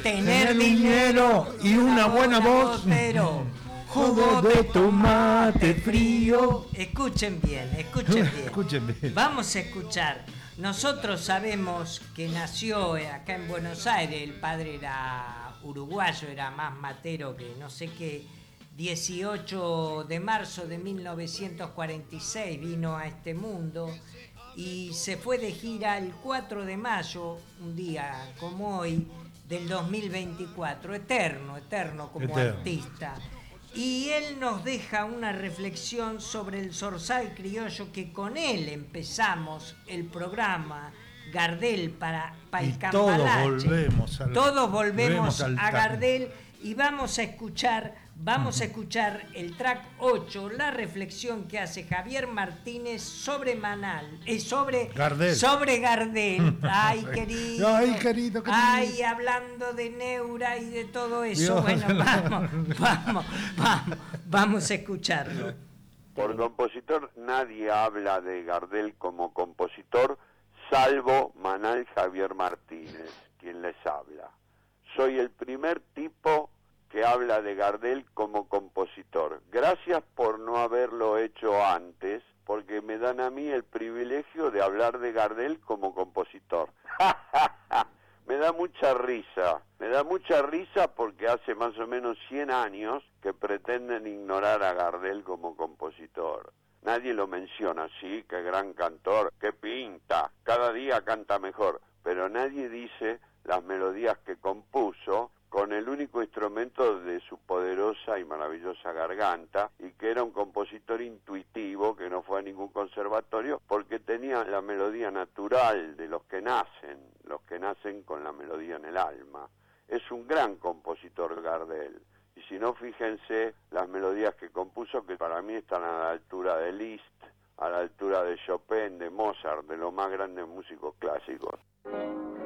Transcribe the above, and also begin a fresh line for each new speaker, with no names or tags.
tener dinero y una buena voz, jugo de tomate frío. Escuchen bien, escuchen bien.
Escuchen bien.
Vamos a escuchar. Nosotros sabemos que nació acá en Buenos Aires, el padre era uruguayo, era más matero que no sé qué. 18 de marzo de 1946 vino a este mundo y se fue de gira el 4 de mayo, un día como hoy, del 2024, eterno como artista. Y él nos deja una reflexión sobre el zorzal criollo, que con él empezamos el programa Gardel para el Cambalache. Todos volvemos a Gardel y vamos a escuchar el track 8, la reflexión que hace Javier Martínez sobre Gardel. Sobre Gardel. Ay, querido.
Ay, querido.
Ay, hablando de Neura y de todo eso. Dios. Bueno, vamos a escucharlo.
Por compositor, nadie habla de Gardel como compositor, salvo Manal Javier Martínez, quien les habla. Soy el primer tipo que habla de Gardel como compositor. Gracias por no haberlo hecho antes, porque me dan a mí el privilegio de hablar de Gardel como compositor. Me da mucha risa porque hace más o menos 100 años que pretenden ignorar a Gardel como compositor. Nadie lo menciona, sí, qué gran cantor, qué pinta, cada día canta mejor, pero nadie dice las melodías que compuso con el único instrumento de su poderosa y maravillosa garganta, y que era un compositor intuitivo, que no fue a ningún conservatorio, porque tenía la melodía natural de los que nacen con la melodía en el alma. Es un gran compositor Gardel, y si no, fíjense las melodías que compuso, que para mí están a la altura de Liszt, a la altura de Chopin, de Mozart, de los más grandes músicos clásicos.